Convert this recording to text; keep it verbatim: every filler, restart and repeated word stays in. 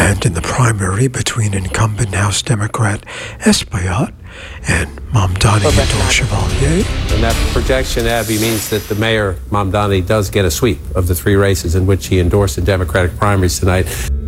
and in the primary between incumbent House Democrat Espaillat and Mamdani and Chevalier. And that projection, Abby, means that the mayor, Mamdani, does get a sweep of the three races in which he endorsed the Democratic primaries tonight.